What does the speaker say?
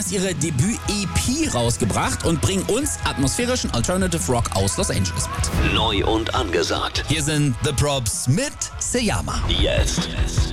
erst ihre Debüt-EP rausgebracht und bringen uns atmosphärischen Alternative Rock aus Los Angeles mit. Neu und angesagt. Hier sind The Probs mit Seyama. Jetzt.